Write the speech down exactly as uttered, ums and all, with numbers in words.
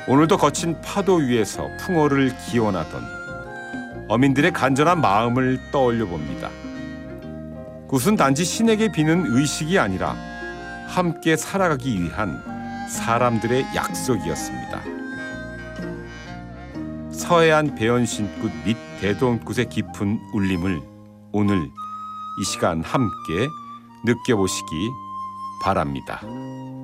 오늘도 거친 파도 위에서 풍어를 기원하던 어민들의 간절한 마음을 떠올려 봅니다. 그것은 단지 신에게 비는 의식이 아니라 함께 살아가기 위한 사람들의 약속이었습니다. 서해안 배연신굿 및 대동굿의 깊은 울림을 오늘 이 시간 함께 느껴보시기 바랍니다.